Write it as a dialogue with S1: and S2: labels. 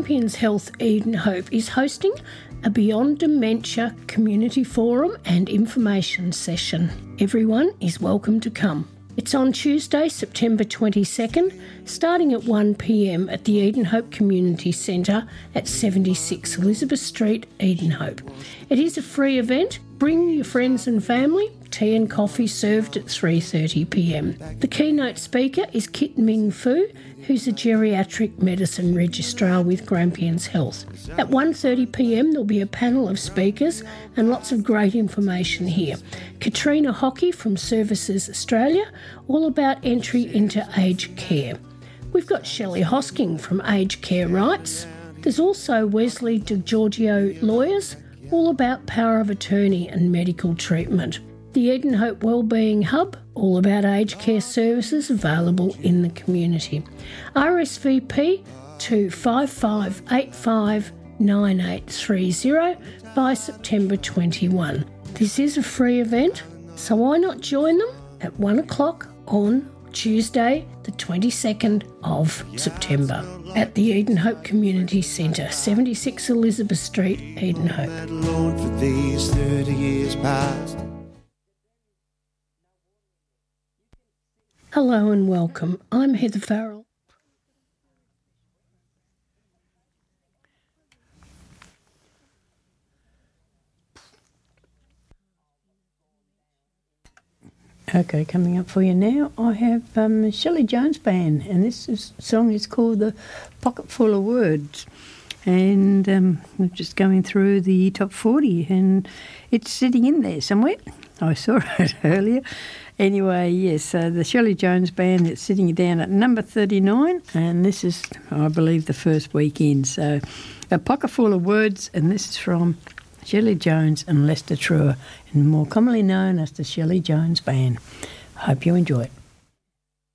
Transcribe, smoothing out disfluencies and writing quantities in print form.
S1: Grampians Health Eden Hope is hosting a Beyond Dementia community forum and information session. Everyone is welcome to come. It's on Tuesday, September 22nd, starting at 1 p.m. at the Eden Hope Community Centre at 76 Elizabeth Street, Eden Hope. It is a free event. Bring your friends and family. Tea and coffee served at 3:30 p.m. The keynote speaker is Kit Ming Fu, who's a geriatric medicine registrar with Grampians Health. At 1:30 p.m. there'll be a panel of speakers and lots of great information here. Katrina Hockey from Services Australia, all about entry into aged care. We've got Shelley Hosking from Aged Care Rights. There's also Wesley DeGiorgio Lawyers, all about power of attorney and medical treatment. The Eden Hope Wellbeing Hub, all about aged care services available in the community. RSVP to 55859830 by September 21. This is a free event, so why not join them at 1 o'clock on Tuesday, the 22nd of September at the Eden Hope Community Centre, 76 Elizabeth Street, Eden Hope. Hello and welcome. I'm Heather Farrell. Okay, coming up for you now, I have Shelley Jones Band, and song is called The Pocket Full of Words. And we're just going through the top 40, and it's sitting in there somewhere. I saw it earlier. Anyway, yes, the Shelley Jones Band, it's sitting down at number 39, and this is, I believe, the first week in. So, A Pocket Full of Words, and this is from Shelley Jones and Lester Truer, and more commonly known as the Shelley Jones Band. I hope you enjoy it.